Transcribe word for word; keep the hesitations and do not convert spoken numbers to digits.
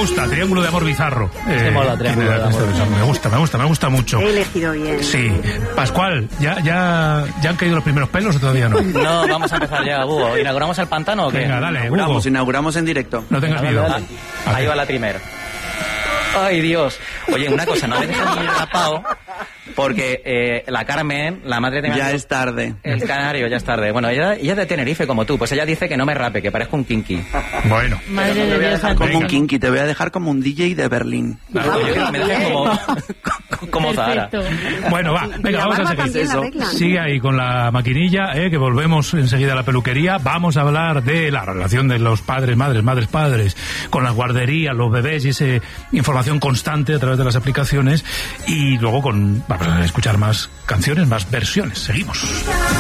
gusta, Triángulo de Amor Bizarro. Eh, mola, Triángulo de Amor Bizarro. Me gusta, me gusta, me gusta mucho. He elegido bien. Sí. Pascual, ¿ya, ya, ¿ya han caído los primeros pelos o todavía no? No, vamos a empezar ya, Hugo. ¿Inauguramos el pantano o qué? Venga, dale, inauguramos, Hugo. inauguramos en directo. No tengas Venga, miedo. dale, dale. Ahí va la primera. Ay, Dios. Oye, una cosa, no le dejes ni a Pau, porque eh, la Carmen, la madre de... Ya Mario, es tarde. El canario, ya es tarde. Bueno, ella, ella es de Tenerife, como tú. Pues ella dice que no me rape, que parezco un kinky. Bueno. Madre de Dios. Como un kinky, te voy a dejar como un D J de Berlín. Yo quiero que me dejes como, como Zahara. Bueno, va, venga, La vamos a barba seguir. también la arreglan. Sigue ahí con la maquinilla, eh, que volvemos enseguida a la peluquería. Vamos a hablar de la relación de los padres, madres, madres, padres, con las guarderías, los bebés y esa información constante a través de las aplicaciones. Y luego con vamos a escuchar más canciones, más versiones. Seguimos.